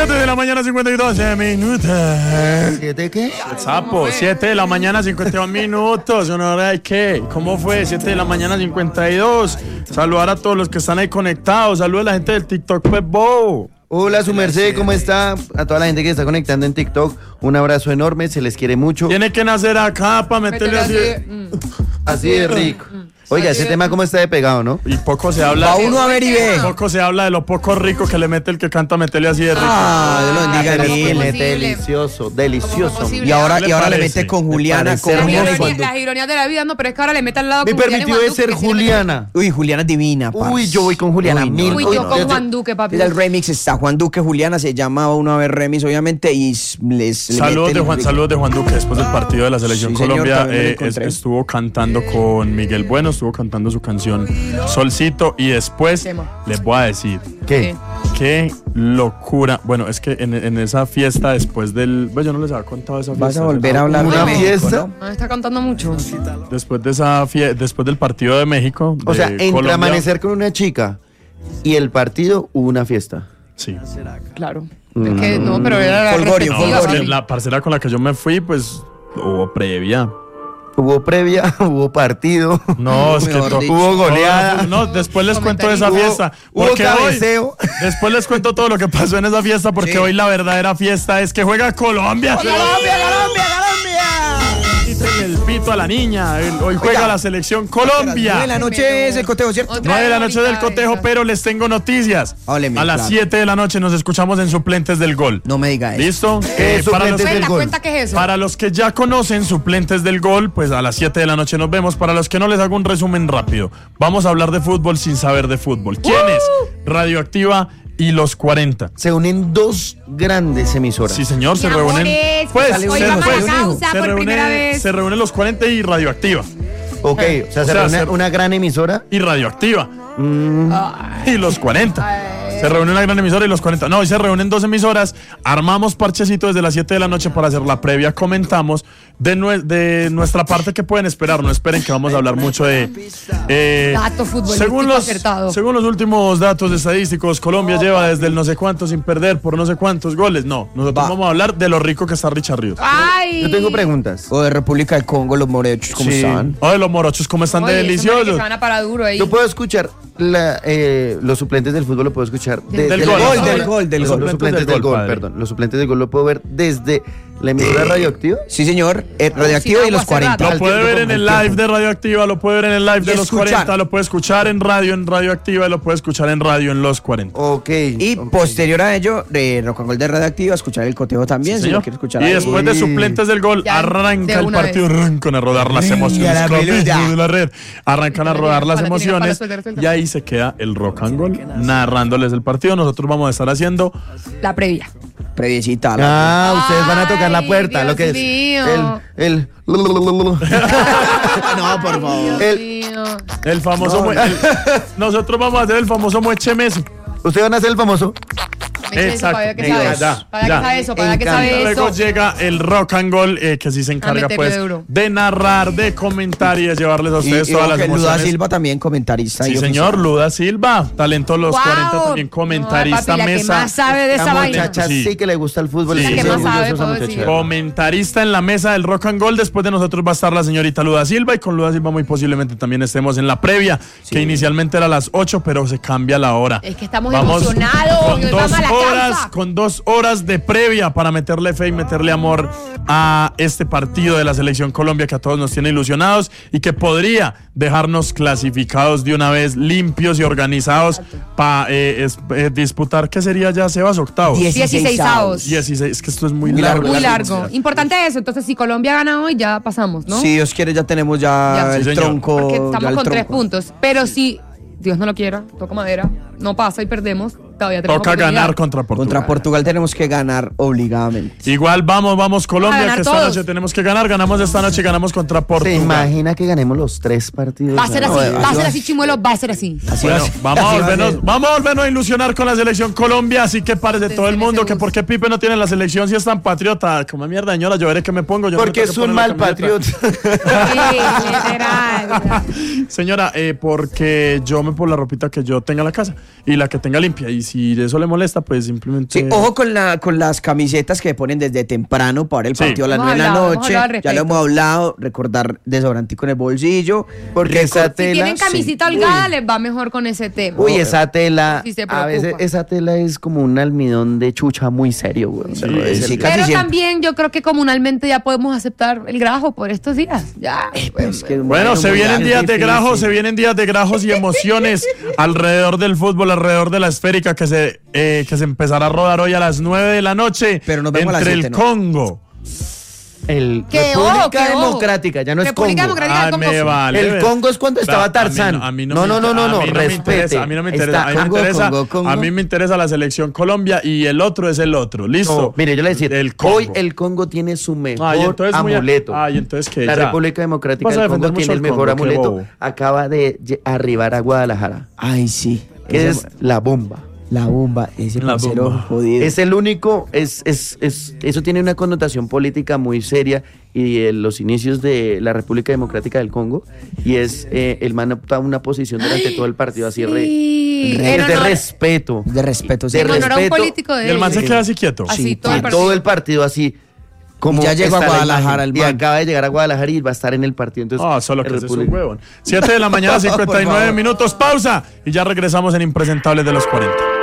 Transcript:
7 de la mañana, 52 minutos. ¿7 qué? Sapo, 7 de la mañana, 51 minutos. ¿Qué? ¿Cómo fue? 7 de la mañana, 52. Saludar a todos los que están ahí conectados. Saludos a la gente del TikTok, pues, Bo. Hola, su merced, ¿cómo está? A toda la gente que está conectando en TikTok, un abrazo enorme, se les quiere mucho. Tiene que nacer acá para meterle así. Así de rico. Oiga, ese tema cómo está de pegado, ¿no? Y poco se habla. Va uno a ver y ve. Poco se habla de lo poco rico que le mete el que canta, meterle así de rico. Dios lo bendiga, Terrible, Nile. delicioso, delicioso. Y ahora le parece? mete con Juliana. parece hermoso. Las ironías de la vida, no, pero es que ahora le mete al lado Me con Juliana y permitió Juan de Duque, ser que siempre- Juliana. Uy, Juliana es divina, parce. Uy, yo voy con Juliana. Uy, no. mil. Uy, yo con Juan Duque, papi. Mira el remix, está Juan Duque, Juliana, se llama Uno a ver remix, obviamente, y le Saludos mete de Juan Duque después del partido de la selección Sí, señor, Colombia. también me lo encontré. Estuvo cantando con Miguel Bueno, estuvo cantando su canción Solcito y después Tema. les voy a decir ¿Qué? qué locura. Bueno, es que en esa fiesta después del... Bueno, yo no les había contado esa fiesta. Vas a volver a hablar ¿Una de México, fiesta? ¿no? Ah, está cantando mucho. Después de esa después del partido de México. O sea, de entre Colombia. amanecer con una chica y el partido hubo una fiesta. Sí. Claro. Es que no, pero era la Folgorio, respectiva, No, es que papi. la parcera con la que yo me fui, pues hubo previa. Hubo previa, hubo partido. No, es que Mejor dicho. Hubo goleada. No, después les cuento de esa Hubo- fiesta. hubo Porque hoy, cabeceo. después les cuento todo lo que pasó en esa fiesta, porque Sí. hoy la verdadera fiesta es que juega Colombia. ¡Colombia! Quítenle el pito a la niña. Hoy juega la selección Colombia. 9 de la noche es el cotejo, ¿cierto? Otra 9 de la vez noche del ahorita cotejo, esa. pero les tengo noticias. Hábleme, A las claro. 7 de la noche nos escuchamos en Suplentes del Gol. No me diga eso. ¿Listo? ¿Qué es Para Suplentes los- del Cuenta, Gol? cuenta qué es eso. Para los que ya conocen Suplentes del Gol, pues a las 7 de la noche nos vemos. Para los que no, les hago un resumen rápido. Vamos a hablar de fútbol sin saber de fútbol. ¿Quiénes? Radioactiva y Los 40. Se unen dos grandes emisoras. Sí, señor, se Mi reúnen. amores, Pues, hoy se, vamos a pues, la causa se por primera reúne, vez. se reúnen Los 40 y Radioactiva. Ok, o sea, se reúne una gran emisora. Y Radioactiva. Y Los 40. Se reúne una gran emisora y Los 40. No, hoy se reúnen dos emisoras. Armamos parchecito desde las 7 de la noche para hacer la previa. Comentamos de nuestra parte que pueden esperar. No esperen que vamos a hablar mucho de... Dato futbolístico acertado. según los últimos datos estadísticos, Colombia lleva desde el no sé cuánto sin perder por no sé cuántos goles. No, nosotros vamos a hablar de lo rico que está Richard Ríos. Ay. Yo tengo preguntas. O de República del Congo, los morechos, ¿cómo están? Ay, los morochos, ¿cómo están de Oye, esos manes que deliciosos? se van a parar duro ahí. Yo puedo escuchar los suplentes del fútbol, lo puedo escuchar Del gol, del gol, del Los gol. Los suplentes suplentes del del gol, gol, padre. perdón. Los suplentes del gol lo puedo ver desde la emisora radioactiva. Sí, señor. Radioactiva Sí, y los hace 40. rato. Lo Al puede tiempo, ver en con el el live tiempo. de Radioactiva, lo puede ver en el live de Y los escuchar. 40, lo puede escuchar en Radioactiva y lo puede escuchar en radio en los 40. Ok. Y ok. posterior a ello, de Rock and Roll de Radioactiva, escuchar el cotejo también, si Señor. lo quiere escuchar. Y ahí. después de Suplentes del Gol, Ya, arranca de el una partido, vez. arrancan a rodar las Venga, emociones. la Colombia peluda. de la red. Arrancan a rodar las Para, emociones suelta. y ahí se queda el Rock and Roll narrándoles el partido. Nosotros vamos a estar haciendo La previa. Previecita. Ustedes van a tocar la Ay, puerta, Dios lo que es mío. el No, por favor. el famoso... nosotros vamos a hacer el famoso Mueche Messi. Ustedes van a hacer el famoso. Exacto. ¿Para qué sabe Ya, eso? ¿Para qué ya. sabe eso? ¿Para qué Encanta. sabe Luego eso? llega el Rock and Roll, que sí se encarga meterle pues duro. de narrar, de comentar y de llevarles a Y, ustedes y todas las Luda emociones. Silva también comentarista. Sí, y señor, Luda Silva, talento los Guau. 40 también, comentarista, No, papi, la que mesa. más sabe de esa La vaina. muchacha Sí. sí que le gusta el fútbol. Sí, y la sí que es más orgullosa sabe, esa puedo muchacha. decir. Comentarista en la mesa del Rock and Roll. Después de nosotros va a estar la señorita Luda Silva y con Luda Silva muy posiblemente también estemos en la previa, que inicialmente era a las 8, pero se cambia la hora. Es que estamos emocionados, Con y hoy 2 vamos a la horas, causa. con 2 horas de previa para meterle fe y meterle amor a este partido de la Selección Colombia que a todos nos tiene ilusionados y que podría dejarnos clasificados de una vez, limpios y organizados para disputar, ¿qué sería ya, Sebas? Octavos. 16avos. 16, es que esto es muy Muy largo. largo. Muy largo. Importante eso. Entonces, si Colombia gana hoy, ya pasamos, ¿no? Si Dios quiere, ya tenemos ya, Ya. el Sí, señor. tronco. Porque ya estamos el con 3 tronco. puntos. Pero si Dios no lo quiera, toco madera, no pasa y perdemos, todavía tenemos Toca oportunidad. ganar contra Portugal. Contra Portugal tenemos que ganar obligadamente. Igual vamos Colombia, ganar que esta todos. noche tenemos que ganar. Ganamos esta noche, ganamos contra ¿Se Portugal. imagina que ganemos los 3 partidos? Va a ser así, No, va a ser así, Chimuelo, va a ser así. Bueno, vamos a volvernos a ilusionar con la selección Colombia, así que pares de todo el mundo, que por qué Pipe no tiene la selección si es tan patriota. Como mierda, señora, yo veré que me pongo. Yo no me Porque tengo es que un poner la mal camiseta. patriota. Sí, literal. Señora, porque yo me pongo la ropita que yo tenga en la casa y la que tenga limpia. Y si eso le molesta, pues simplemente... Sí, ojo con las camisetas que ponen desde temprano para el Sí. partido a las Hemos 9 de la hablado, hemos noche. hablado al Ya respecto. lo hemos hablado, recordar desodorantico en el bolsillo. Porque esa Si tela... tienen camisita sí. holgada, les va mejor con ese tema. Uy, esa tela, Sí se a preocupa. veces esa tela es como un almidón de chucha muy serio, güey. Sí, Pero es sí, el- casi Pero siempre. también yo creo que comunalmente ya podemos aceptar el grajo por estos días. Ya. Es que, Bueno, se muy vienen grande. días de difícil. grajos, se vienen días de grajos y emociones alrededor del fútbol, alrededor de la esférica que se empezará a rodar hoy a las 9 de la noche Pero nos vemos a las entre 7, el ¿no? Congo. El Que República ojo, que ojo. Democrática, ya no es República Congo. Democrática del Congo, me sí. vale. El Congo es cuando estaba Tarzán. A mí No, me respete. interesa, a mí no me interesa. Está A mí me Congo, interesa, Congo. a mí me interesa la selección Colombia y el otro es el otro. ¿Listo? No, mire, yo le decía, El Congo. hoy el Congo tiene su mejor Ay, entonces amuleto. Ay, entonces que La ya. República Democrática Vas a del Congo defender tiene el mucho al mejor Congo, qué amuleto. bobo. Acaba de arribar a Guadalajara, Ay, sí. que Esa- es la bomba. la bomba, ese La parcero bomba. jodido. Es el único, eso tiene una connotación política muy seria y los inicios de la República Democrática del Congo y es el man opta una posición durante todo el partido así Sí, es en de honor- respeto. De respeto, sí. de En honor a un respeto. político de Y el man se ellos. queda así quieto. Así, Sí, todo el Y partido. todo el partido así. Como Y ya llegó a está la Guadalajara imagen. el Y man. acaba de llegar a Guadalajara y va a estar en el partido. Entonces, Ah, solo que el ese es un República- huevón. 7 de la mañana, 59 minutos, pausa. Y ya regresamos en Impresentables de los 40.